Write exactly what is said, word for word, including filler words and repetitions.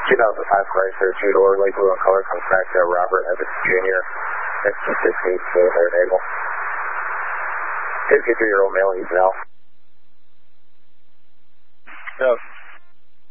two thousand five Chrysler, two-door, light blue in color, comes back to Robert Evans Junior Exit six eighteen, there, Naval. fifty-three-year-old male, he's now. No.